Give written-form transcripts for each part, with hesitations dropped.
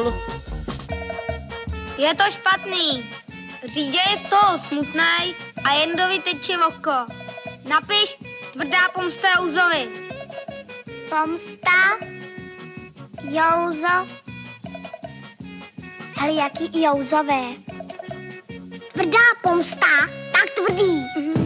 vzal? Je to špatný. Řídě je z toho smutnej a Jendovi teče oko. Napiš tvrdá pomsta Jouzovi. Pomsta? Jouzo? Hele, jaký Jouzové? Tvrdá pomsta? Tak tvrdý.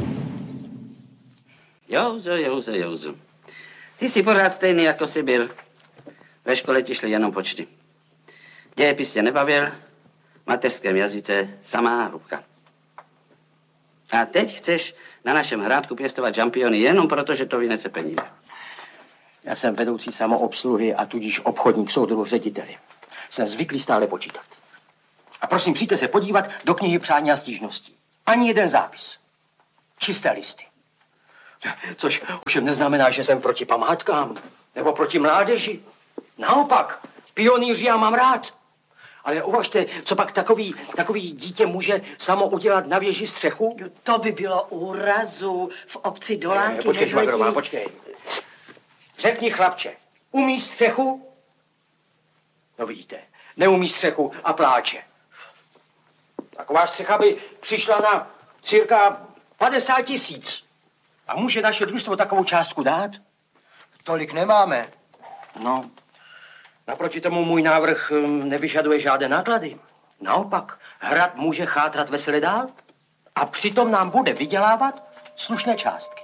Jouzo. Ty jsi pořád stejný, jako jsi byl. Ve škole ti šly jenom počty. Dějepis tě nebavil, v mateřském jazyce samá hrubka. A teď chceš na našem hrádku pěstovat žampiony jenom proto, že to vynese peníze. Já jsem vedoucí samoobsluhy a tudíž obchodník soudruhu řediteli. Jsem zvyklý stále počítat. A prosím, přijďte se podívat do knihy přání a stížností. Ani jeden zápis. Čisté listy. Což ovšem neznamená, že jsem proti památkám nebo proti mládeži. Naopak, pionýři já mám rád. Ale uvažte, co pak takový dítě může samo udělat na věži střechu? To by bylo úrazu v obci Dolánky. Počkej, Švagrová, počkej. Řekni, chlapče, umí střechu? No vidíte, neumí střechu a pláče. Taková střecha by přišla na cirka 50 000. A může naše družstvo takovou částku dát? Tolik nemáme. No, naproti tomu můj návrh nevyžaduje žádné náklady. Naopak, hrad může chátrat vesele dál a přitom nám bude vydělávat slušné částky.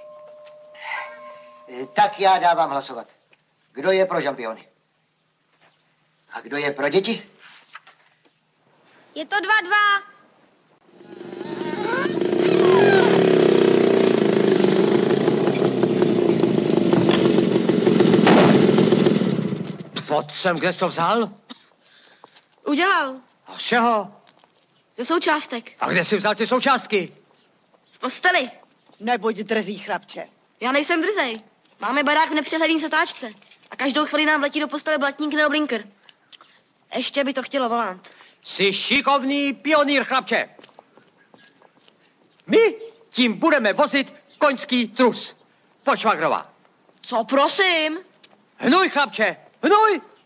Tak já dávám hlasovat. Kdo je pro žampiony? A kdo je pro děti? Je to 2-2. Pojď sem, kde jsi to vzal? Udělal. A z čeho? Ze součástek. A kde jsi vzal ty součástky? V posteli. Nebuď drzý, chlapče. Já nejsem drzej. Máme barák v nepřehledný zatáčce. A každou chvíli nám letí do postele blatník nebo blinker. Ještě by to chtělo volant. Jsi šikovný pionýr, chlapče. My tím budeme vozit koňský trus. Pojď, Švagrová. Co prosím? Hnuj, chlapče, hnuj!